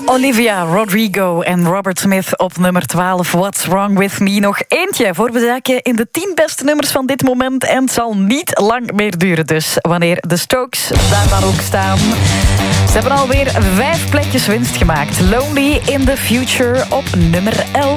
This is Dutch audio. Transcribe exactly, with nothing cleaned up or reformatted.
Olivia Rodrigo en Robert Smith op nummer twaalf. What's Wrong With Me? Nog eentje voor we duiken in de tien beste nummers van dit moment. En het zal niet lang meer duren dus, wanneer de Strokes daar dan ook staan. Ze hebben alweer vijf plekjes winst gemaakt. Lonely in the Future op nummer elf.